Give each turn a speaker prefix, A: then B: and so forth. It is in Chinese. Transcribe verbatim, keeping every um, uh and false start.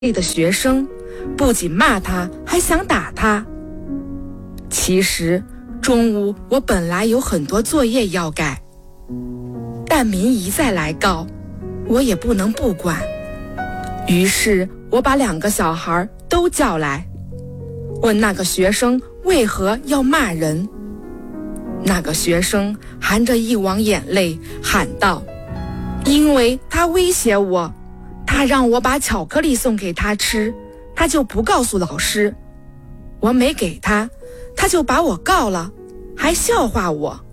A: 的学生不仅骂他，还想打他。其实中午我本来有很多作业要改，但民一再来告，我也不能不管。于是我把两个小孩都叫来，问那个学生为何要骂人。那个学生含着一汪眼泪喊道：因为他威胁我，他让我把巧克力送给他吃，他就不告诉老师，我没给他，他就把我告了，还笑话我。